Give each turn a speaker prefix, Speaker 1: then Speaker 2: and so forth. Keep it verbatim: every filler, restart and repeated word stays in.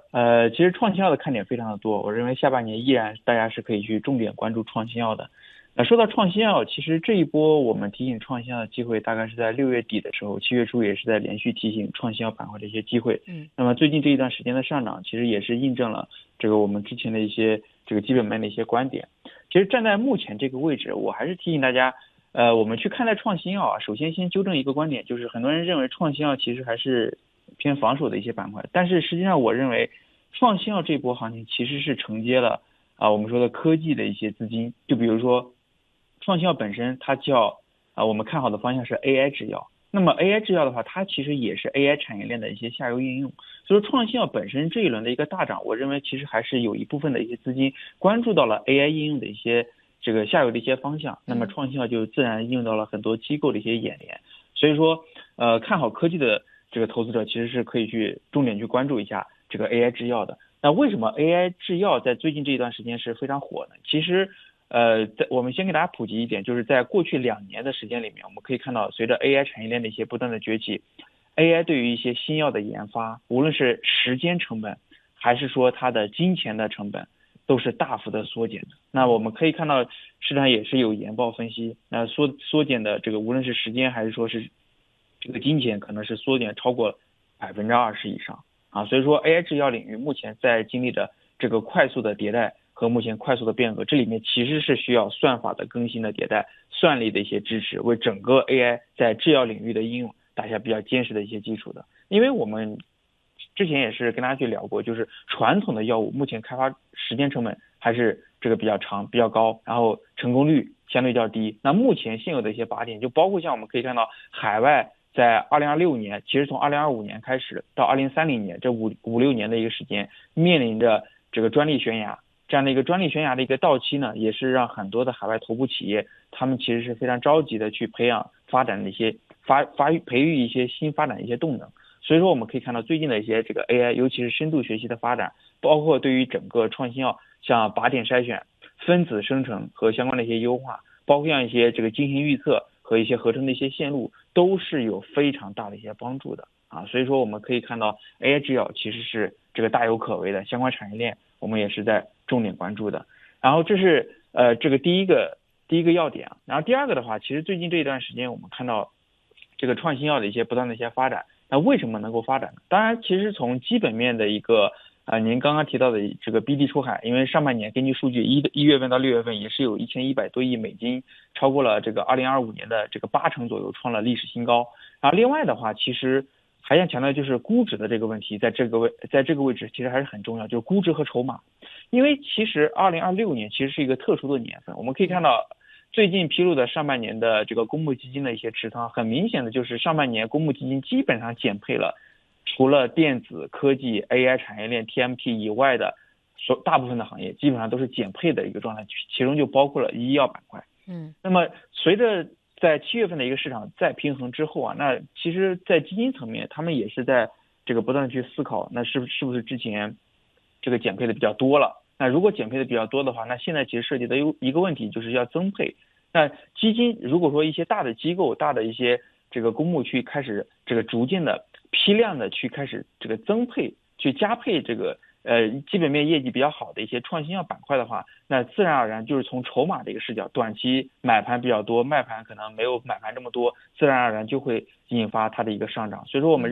Speaker 1: 呃，其实创新药的看点非常的多，我认为下半年依然大家是可以去重点关注创新药的。那说到创新药，其实这一波我们提醒创新药的机会，大概是在六月底的时候，七月初也是在连续提醒创新药板块的一些机会。
Speaker 2: 嗯，
Speaker 1: 那么最近这一段时间的上涨，其实也是印证了这个我们之前的一些这个基本面的一些观点。其实站在目前这个位置，我还是提醒大家，呃，我们去看待创新药啊，首先先纠正一个观点，就是很多人认为创新药其实还是偏防守的一些板块，但是实际上我认为创新药这波行情其实是承接了啊我们说的科技的一些资金，就比如说创新药本身它叫啊我们看好的方向是 A I 制药，那么 A I 制药的话，它其实也是 A I 产业链的一些下游应用，所以说创新药本身这一轮的一个大涨，我认为其实还是有一部分的一些资金关注到了 A I 应用的一些这个下游的一些方向，那么创新药就自然应用到了很多机构的一些眼帘，所以说呃看好科技的这个投资者其实是可以去重点去关注一下这个 A I 制药的。那为什么 A I 制药在最近这一段时间是非常火呢？其实呃，在我们先给大家普及一点，就是在过去两年的时间里面，我们可以看到，随着 A I 产业链的一些不断的崛起 ，A I 对于一些新药的研发，无论是时间成本，还是说它的金钱的成本，都是大幅的缩减的。那我们可以看到，市场也是有研报分析，那缩缩减的这个无论是时间还是说是这个金钱，可能是缩减超过百分之二十以上啊。所以说 A I 制药领域目前在经历着这个快速的迭代和目前快速的变革，这里面其实是需要算法的更新的迭代，算力的一些支持，为整个 A I 在制药领域的应用打下比较坚实的一些基础的。因为我们之前也是跟大家去聊过，就是传统的药物目前开发时间成本还是这个比较长、比较高，然后成功率相对较低。那目前现有的一些靶点，就包括像我们可以看到海外在二零二六年，其实从二零二五年开始到二零三零年这五五六年的一个时间，面临着这个专利悬崖。这样的一个专利悬崖的一个到期呢，也是让很多的海外头部企业，他们其实是非常着急的去培养发展的一些发发育培育一些新发展的一些动能。所以说我们可以看到最近的一些这个 A I， 尤其是深度学习的发展，包括对于整个创新药像靶点筛选、分子生成和相关的一些优化，包括像一些这个进行预测和一些合成的一些线路，都是有非常大的一些帮助的啊。所以说我们可以看到 A I 制药其实是这个大有可为的相关产业链，我们也是在重点关注的。然后这是呃这个第一个第一个要点啊。然后第二个的话，其实最近这一段时间我们看到这个创新药的一些不断的一些发展，那为什么能够发展呢？当然，其实从基本面的一个呃您刚刚提到的这个 B D 出海，因为上半年根据数据一一月份到六月份也是有一千一百多亿美金，超过了这个二零二五年的这个八成左右，创了历史新高。然后另外的话，其实还想强调就是估值的这个问题，在这个位在这个位置其实还是很重要，就是估值和筹码。因为其实二零二六年其实是一个特殊的年份，我们可以看到最近披露的上半年的这个公募基金的一些持仓，很明显的就是上半年公募基金基本上减配了除了电子科技 A I 产业链 T M T 以外的所大部分的行业基本上都是减配的一个状态，其中就包括了医药板块。
Speaker 2: 嗯，
Speaker 1: 那么随着在七月份的一个市场再平衡之后啊，那其实在基金层面他们也是在这个不断的去思考，那是不是不是之前这个减配的比较多了，那如果减配的比较多的话，那现在其实涉及的一个问题就是要增配。那基金如果说一些大的机构大的一些这个公募去开始这个逐渐的批量的去开始这个增配去加配这个呃基本面业绩比较好的一些创新药板块的话，那自然而然就是从筹码的一个视角，短期买盘比较多，卖盘可能没有买盘这么多，自然而然就会引发它的一个上涨。所以说我们